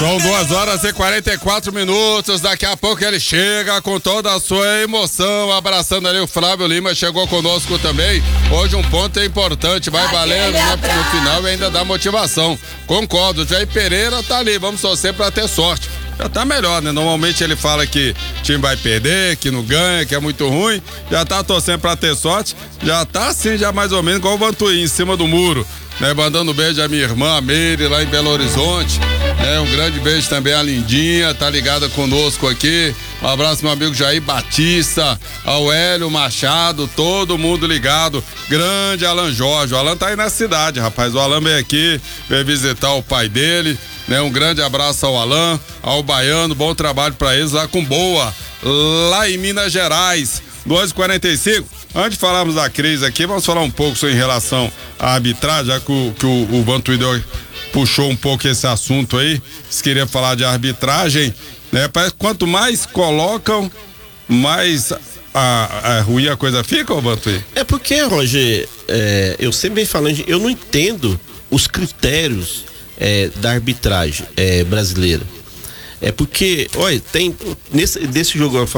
São 2h44. Daqui a pouco ele chega com toda a sua emoção, abraçando ali o Flávio Lima, chegou conosco também. Hoje um ponto importante, vai valendo no final e ainda dá motivação. Concordo, o Jair Pereira tá ali, vamos torcer pra ter sorte. Já tá melhor, né? Normalmente ele fala que o time vai perder, que não ganha, que é muito ruim. Já tá torcendo pra ter sorte. Já tá assim, já mais ou menos igual o Vantuí, em cima do muro. Né? Mandando um beijo à minha irmã, a Meire, lá em Belo Horizonte. Né? Um grande beijo também à Lindinha, tá ligada conosco aqui. Um abraço, meu amigo Jair Batista, ao Hélio Machado, todo mundo ligado. Grande Alan Jorge. O Alan tá aí na cidade, rapaz. O Alan veio aqui, veio visitar o pai dele. Né? Um grande abraço ao Alan, ao Baiano, bom trabalho pra eles lá com Boa, lá em Minas Gerais. 2h45. Antes de falarmos da crise aqui, vamos falar um pouco sobre em relação à arbitragem, já que o Vantuí puxou um pouco esse assunto aí. Se queria falar de arbitragem, né? Quanto mais colocam, mais ruim a coisa fica, ô Vantuí? É porque, Roger, eu sempre venho falando, eu não entendo os critérios da arbitragem brasileira. É porque, olha, desse jogo